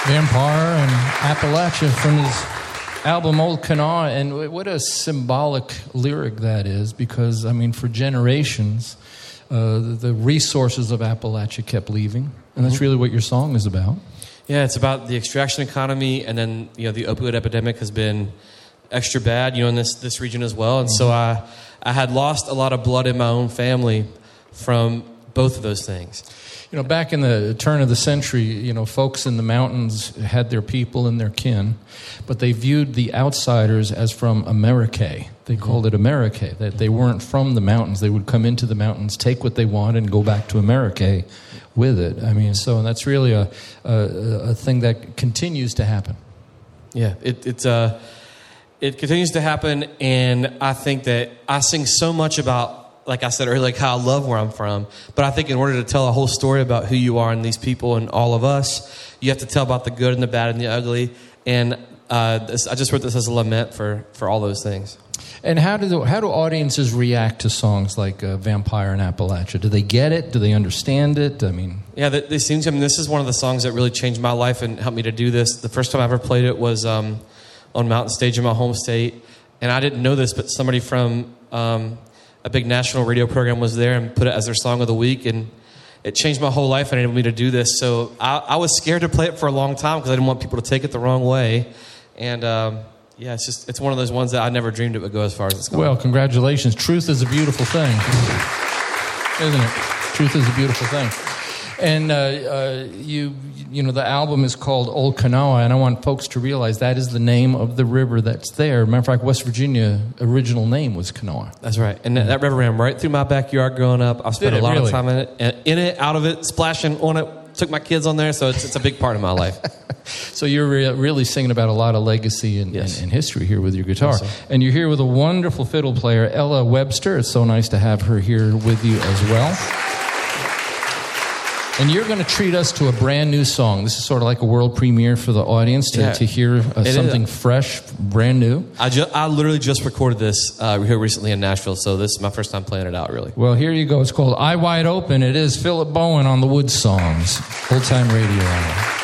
Vampire and Appalachia from his album Old Kanawha. And what a symbolic lyric that is, because, I mean, for generations, the resources of Appalachia kept leaving. And that's really what your song is about. Yeah, it's about the extraction economy, and then, you know, the opioid epidemic has been extra bad, you know, in this region as well. And so I had lost a lot of blood in my own family from both of those things. You know, back in the turn of the century, you know, folks in the mountains had their people and their kin, but they viewed the outsiders as from America. They called it America, that they weren't from the mountains. They would come into the mountains, take what they want, and go back to America with it. I mean, so that's really a thing that continues to happen. Yeah, it continues to happen, and I think that I sing so much about, like I said earlier, like how I love where I'm from. But I think in order to tell a whole story about who you are and these people and all of us, you have to tell about the good and the bad and the ugly. And I just wrote this as a lament for all those things. And how do audiences react to songs like Vampire and Appalachia? Do they get it? Do they understand it? I mean... Yeah, they seem to. I mean, this is one of the songs that really changed my life and helped me to do this. The first time I ever played it was on Mountain Stage in my home state. And I didn't know this, but somebody from... a big national radio program was there and put it as their song of the week, and it changed my whole life and enabled me to do this. So I was scared to play it for a long time because I didn't want people to take it the wrong way. And yeah, it's one of those ones that I never dreamed it would go as far as it's gone. Well, congratulations. Truth is a beautiful thing, isn't it? Truth is a beautiful thing. And you know, the album is called Old Kanawha, and I want folks to realize that is the name of the river that's there. Matter of fact, West Virginia original name was Kanawha. That's right. And that river ran right through my backyard growing up. I spent a lot of time in it, out of it, splashing on it. Took my kids on there, so it's a big part of my life. So you're really singing about a lot of legacy and history here with your guitar. Yes, and you're here with a wonderful fiddle player, Ella Webster. It's so nice to have her here with you as well. And you're going to treat us to a brand new song. This is sort of like a world premiere for the audience to hear something fresh, brand new. I literally just recorded this here recently in Nashville, so this is my first time playing it out, really. Well, here you go. It's called Eye Wide Open. It is Philip Bowen on the Wood Songs. Old Time Radio.